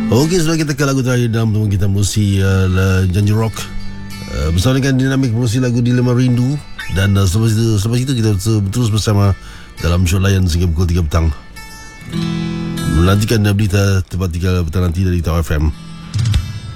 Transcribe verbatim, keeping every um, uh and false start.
Okey, sudah kita ke lagu terakhir dalam temuan kita Musi uh, Janji Rock uh, bersama dengan dinamik Musi lagu Dilema Rindu. Dan uh, selepas itu, selepas itu kita terus bersama dalam show layan sehingga pukul tiga petang, menantikan berita tempat tiga petang nanti dari Tau F M.